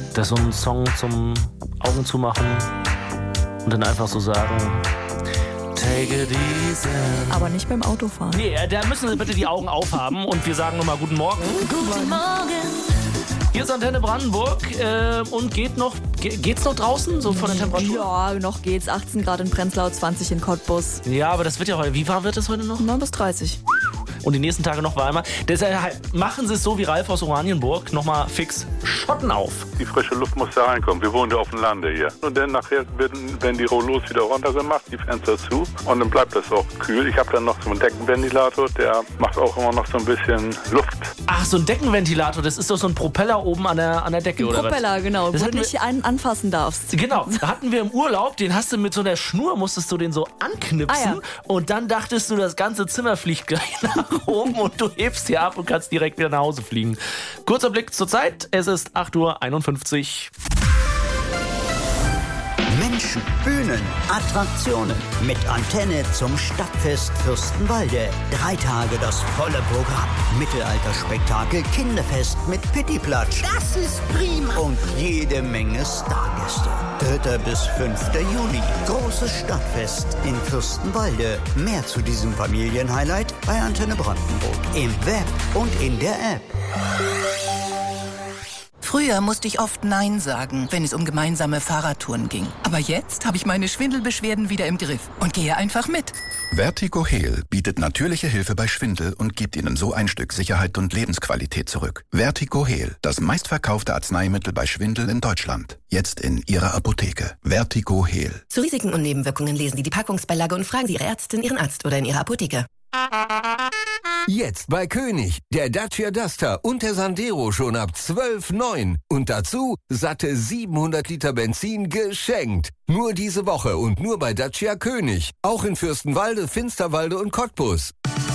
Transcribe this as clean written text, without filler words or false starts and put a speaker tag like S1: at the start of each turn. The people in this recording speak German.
S1: Das ist so ein Song zum Augen zumachen und dann einfach so sagen, take it easy.
S2: Aber nicht beim Autofahren.
S1: Nee, da müssen Sie bitte die Augen aufhaben und wir sagen nochmal Guten Morgen.
S2: Guten Morgen.
S1: Hier ist Antenne Brandenburg und geht's noch draußen, so von der Temperatur?
S2: Ja, noch geht's. 18 Grad in Prenzlau, 20 in Cottbus.
S1: Ja, aber das wird ja heute, wie warm wird es heute noch?
S2: 9 bis 30.
S1: Und die nächsten Tage noch wärmer. Deshalb machen Sie es so wie Ralf aus Oranienburg, nochmal fix Schotten auf.
S3: Die frische Luft muss da reinkommen. Wir wohnen ja auf dem Lande hier. Und dann nachher werden die Rollos wieder runtergemacht, die Fenster zu. Und dann bleibt das auch kühl. Ich habe dann noch so einen Deckenventilator, der macht auch immer noch so ein bisschen Luft.
S1: Ach, so ein Deckenventilator, das ist doch so ein Propeller oben an der Decke, oder was?
S2: Propeller, genau,
S1: Das
S2: wo
S1: hatten
S2: du nicht einen anfassen darfst.
S1: Genau, da hatten wir im Urlaub, den hast du mit so einer Schnur, musstest du den so anknipsen und dann dachtest du, das ganze Zimmer fliegt gleich nach oben und du hebst hier ab und kannst direkt wieder nach Hause fliegen. Kurzer Blick zur Zeit, es ist 8:51 Uhr.
S4: Menschen, Bühnen, Attraktionen. Mit Antenne zum Stadtfest Fürstenwalde. 3 Tage das volle Programm. Mittelalterspektakel, Kinderfest mit Pittiplatsch.
S5: Das ist prima.
S4: Und jede Menge Stargäste. 3. bis 5. Juli. Großes Stadtfest in Fürstenwalde. Mehr zu diesem Familienhighlight bei Antenne Brandenburg. Im Web und in der App.
S5: Früher musste ich oft Nein sagen, wenn es um gemeinsame Fahrradtouren ging. Aber jetzt habe ich meine Schwindelbeschwerden wieder im Griff und gehe einfach mit.
S6: Vertigo Heal bietet natürliche Hilfe bei Schwindel und gibt Ihnen so ein Stück Sicherheit und Lebensqualität zurück. Vertigo Heal, das meistverkaufte Arzneimittel bei Schwindel in Deutschland. Jetzt in Ihrer Apotheke. Vertigo Heal.
S7: Zu Risiken und Nebenwirkungen lesen Sie die Packungsbeilage und fragen Sie Ihre Ärztin, Ihren Arzt oder in Ihrer Apotheke.
S8: Jetzt bei König, der Dacia Duster und der Sandero schon ab 12,9. Und dazu satte 700 Liter Benzin geschenkt. Nur diese Woche und nur bei Dacia König. Auch in Fürstenwalde, Finsterwalde und Cottbus.